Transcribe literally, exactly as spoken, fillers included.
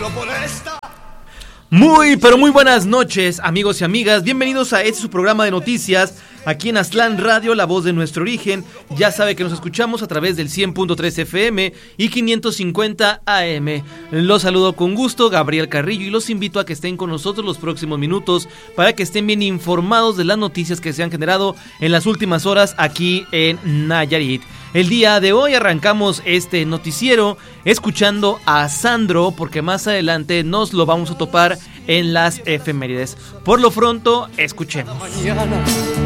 Muy, pero muy buenas noches, amigos y amigas. Bienvenidos a este su programa de noticias aquí en Aztlán Radio, la voz de nuestro origen. Ya sabe que nos escuchamos a través del cien punto tres F M y quinientos cincuenta A M. Los saludo con gusto, Gabriel Carrillo, y los invito a que estén con nosotros los próximos minutos para que estén bien informados de las noticias que se han generado en las últimas horas aquí en Nayarit. El día de hoy arrancamos este noticiero escuchando a Sandro, porque más adelante nos lo vamos a topar en las efemérides. Por lo pronto, escuchemos.